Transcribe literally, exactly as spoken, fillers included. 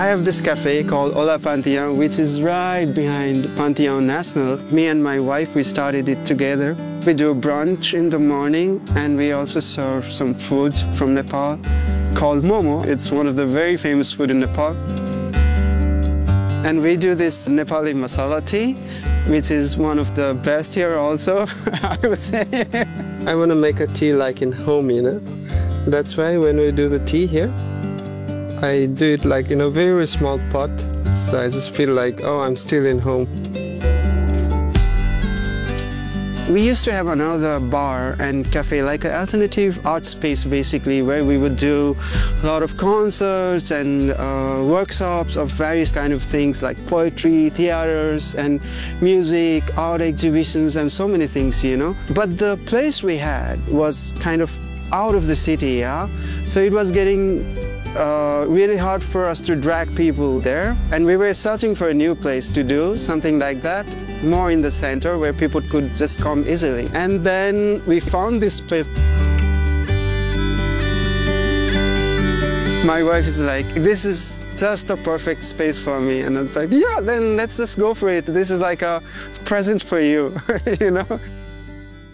I have this cafe called Ola Pantheon, which is right behind Pantheon National. Me and my wife, we started it together. We do brunch in the morning, and we also serve some food from Nepal called momo. It's one of the very famous food in Nepal. And we do this Nepali masala tea, which is one of the best here also, I would say. I want to make a tea like in home, you know. That's why when we do the tea here, I do it like in a very small pot, so I just feel like, oh, I'm still in home. We used to have another bar and cafe, like an alternative art space basically, where we would do a lot of concerts and uh, workshops of various kind of things like poetry, theaters and music, art exhibitions and so many things, you know. But the place we had was kind of out of the city, yeah? So it was getting Uh, really hard for us to drag people there, and we were searching for a new place to do something like that, more in the center where people could just come easily. And then we found this place. My wife is like, this is just a perfect space for me, and I was like, yeah, then let's just go for it. This is like a present for you, you know.